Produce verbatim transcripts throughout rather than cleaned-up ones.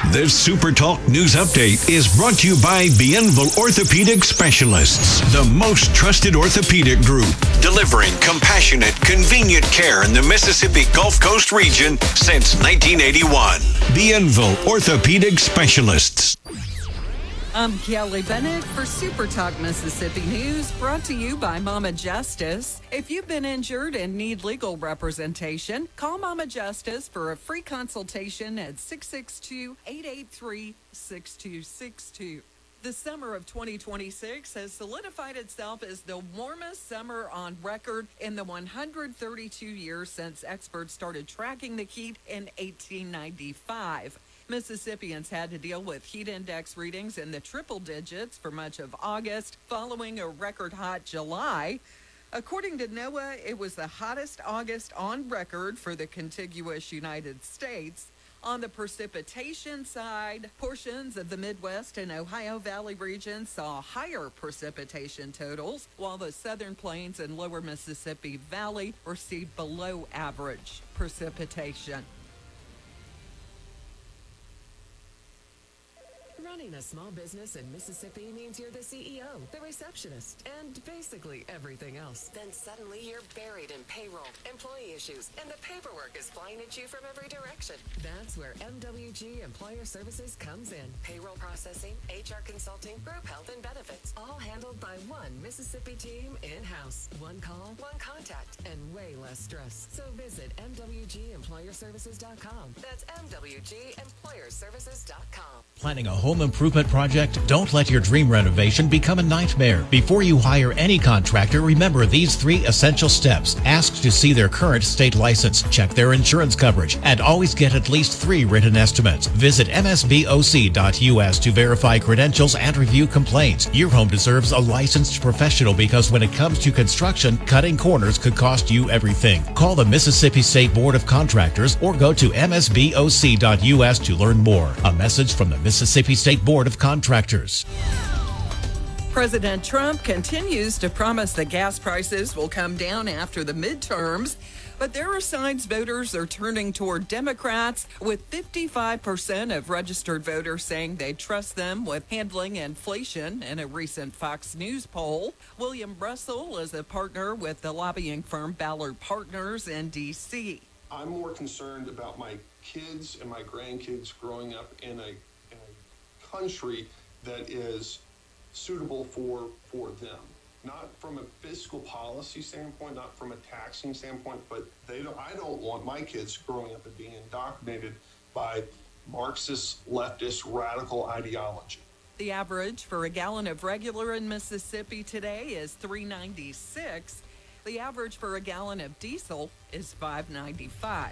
This Super Talk News Update is brought to you by Bienville Orthopedic Specialists, the most trusted orthopedic group, delivering compassionate, convenient care in the Mississippi Gulf Coast region since nineteen eighty-one. Bienville Orthopedic Specialists. I'm Kelly Bennett for Super Talk Mississippi News, brought to you by Mama Justice. If you've been injured and need legal representation, call Mama Justice for a free consultation at six six two, eight eight three, six two six two. The summer of twenty twenty-six has solidified itself as the warmest summer on record in the one hundred thirty-two years since experts started tracking the heat in eighteen ninety-five. Mississippians had to deal with heat index readings in the triple digits for much of August, following a record hot July. According to NOAA, it was the hottest August on record for the contiguous United States. On the precipitation side, portions of the Midwest and Ohio Valley region saw higher precipitation totals, while the Southern Plains and Lower Mississippi Valley received below average precipitation. Running a small business in Mississippi means you're the C E O, the receptionist, and basically everything else. Then suddenly you're buried in payroll, employee issues, and the paperwork is flying at you from every direction. That's where M W G Employer Services comes in. Payroll processing, H R consulting, group health and benefits, all handled by one Mississippi team in-house. One call, one contact, and way less stress. So visit M W G employer services dot com. That's M W G employer services dot com. Planning a home improvement project? Don't let your dream renovation become a nightmare. Before you hire any contractor, remember these three essential steps. Ask to see their current state license, check their insurance coverage, and always get at least three written estimates. Visit M S B O C dot U S to verify credentials and review complaints. Your home deserves a licensed professional, because when it comes to construction, cutting corners could cost you everything. Call the Mississippi State Board of Contractors or go to M S B O C dot U S to learn more. A message from the Mississippi State Board of Contractors. President Trump continues to promise that gas prices will come down after the midterms, but there are signs voters are turning toward Democrats, with fifty-five percent of registered voters saying they trust them with handling inflation in a recent Fox News poll. William Russell is a partner with the lobbying firm Ballard Partners in D C. I'm more concerned about my kids and my grandkids growing up in a, in a country that is suitable for for them. Not from a fiscal policy standpoint, not from a taxing standpoint, but they don't. I don't want my kids growing up and being indoctrinated by Marxist, leftist, radical ideology. The average for a gallon of regular in Mississippi today is three ninety-six. The average for a gallon of diesel is five ninety-five.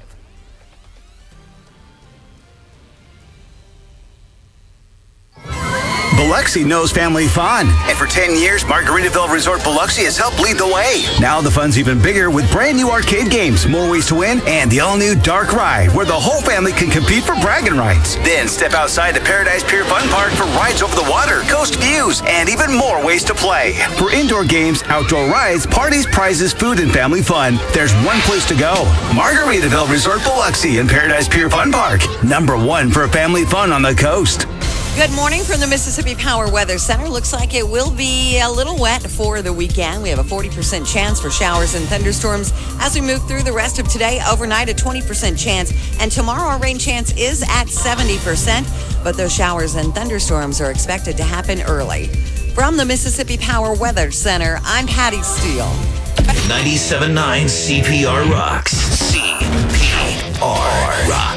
Biloxi knows family fun, and for ten years, Margaritaville Resort Biloxi has helped lead the way. Now the fun's even bigger with brand new arcade games, more ways to win, and the all-new Dark Ride, where the whole family can compete for bragging rights. Then step outside the Paradise Pier Fun Park for rides over the water, coast views, and even more ways to play. For indoor games, outdoor rides, parties, prizes, food, and family fun, there's one place to go. Margaritaville Resort Biloxi and Paradise Pier Fun Park. Number one for family fun on the coast. Good morning from the Mississippi Power Weather Center. Looks like it will be a little wet for the weekend. We have a forty percent chance for showers and thunderstorms as we move through the rest of today. Overnight, a twenty percent chance. And tomorrow, our rain chance is at seventy percent. But those showers and thunderstorms are expected to happen early. From the Mississippi Power Weather Center, I'm Patty Steele. ninety-seven point nine C P R rocks. C P R rocks.